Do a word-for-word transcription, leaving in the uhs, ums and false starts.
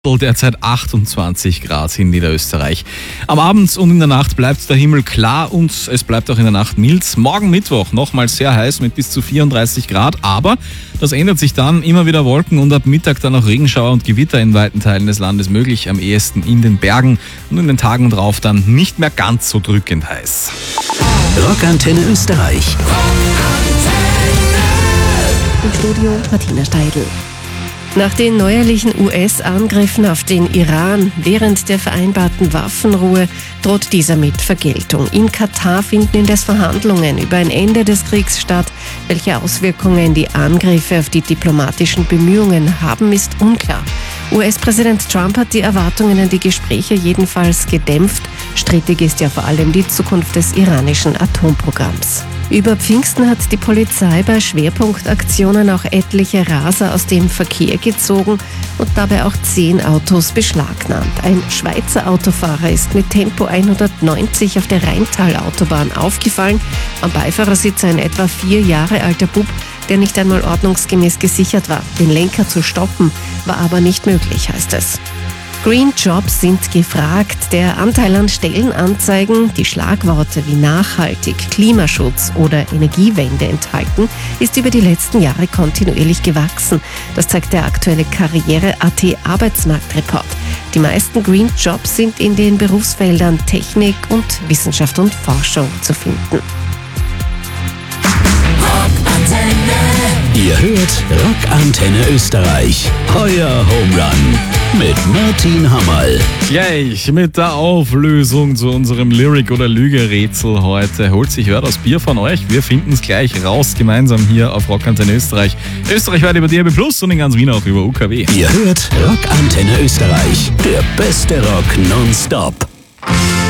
Derzeit achtundzwanzig Grad in Niederösterreich. Am Abend und in der Nacht bleibt der Himmel klar und es bleibt auch in der Nacht mild. Morgen Mittwoch nochmal sehr heiß mit bis zu vierunddreißig Grad, aber das ändert sich dann. Immer wieder Wolken und ab Mittag dann auch Regenschauer und Gewitter in weiten Teilen des Landes möglich, am ehesten in den Bergen und in den Tagen drauf dann nicht mehr ganz so drückend heiß. Rockantenne Österreich. Im Studio Martina Steidl. Nach den neuerlichen U S-Angriffen auf den Iran während der vereinbarten Waffenruhe droht dieser mit Vergeltung. In Katar finden indes Verhandlungen über ein Ende des Kriegs statt. Welche Auswirkungen die Angriffe auf die diplomatischen Bemühungen haben, ist unklar. U S-Präsident Trump hat die Erwartungen an die Gespräche jedenfalls gedämpft. Strittig ist ja vor allem die Zukunft des iranischen Atomprogramms. Über Pfingsten hat die Polizei bei Schwerpunktaktionen auch etliche Raser aus dem Verkehr gezogen und dabei auch zehn Autos beschlagnahmt. Ein Schweizer Autofahrer ist mit Tempo hundertneunzig auf der Rheintal-Autobahn aufgefallen. Am Beifahrersitz ein etwa vier Jahre alter Bub, der nicht einmal ordnungsgemäß gesichert war. Den Lenker zu stoppen war aber nicht möglich, heißt es. Green Jobs sind gefragt. Der Anteil an Stellenanzeigen, die Schlagworte wie nachhaltig, Klimaschutz oder Energiewende enthalten, ist über die letzten Jahre kontinuierlich gewachsen. Das zeigt der aktuelle Karriere.at Arbeitsmarktreport. Die meisten Green Jobs sind in den Berufsfeldern Technik und Wissenschaft und Forschung zu finden. Ihr hört Rockantenne Österreich. Euer Home Run mit Martin Hammerl. Gleich mit der Auflösung zu unserem Lyric- oder Lüge-Rätsel heute. Holt sich wer das Bier von euch? Wir finden es gleich raus, gemeinsam hier auf Rockantenne Österreich. Österreich weit über D A B plus und in ganz Wien auch über U K W. Ihr hört Rockantenne Österreich. Der beste Rock nonstop.